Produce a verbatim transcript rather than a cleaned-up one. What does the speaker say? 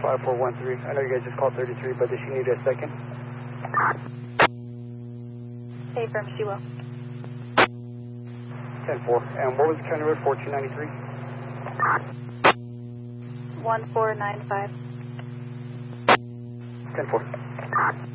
five four one three. I know you guys just called thirty-three, but does she need a second? Hey, firm, she will. ten four. And what was the county road, fourteen ninety-three? one four nine five. ten four.